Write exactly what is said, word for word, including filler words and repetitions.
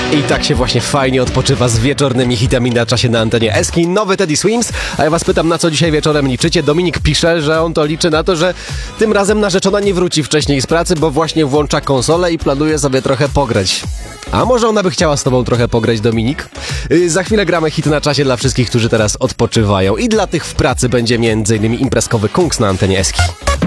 I tak się właśnie fajnie odpoczywa z wieczornymi hitami na czasie na antenie Eski. Nowy Teddy Swims. A ja was pytam, na co dzisiaj wieczorem liczycie? Dominik pisze, że on to liczy na to, że tym razem narzeczona nie wróci wcześniej z pracy, bo właśnie włącza konsolę i planuje sobie trochę pograć. A może ona by chciała z tobą trochę pograć, Dominik? Yy, za chwilę gramy hit na czasie dla wszystkich, którzy teraz odpoczywają. I dla tych w pracy będzie między innymi imprezkowy Kungs na antenie Eski.